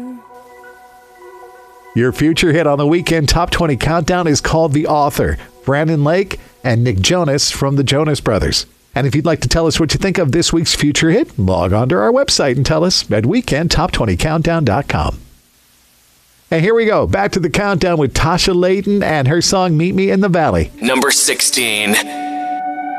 Your future hit on the Weekend Top 20 Countdown is called The Author, Brandon Lake and Nick Jonas from the Jonas Brothers. And if you'd like to tell us what you think of this week's future hit, log on to our website and tell us at weekendtop20countdown.com. And here we go, back to the countdown with Tasha Layton and her song Meet Me in the Valley. Number 16.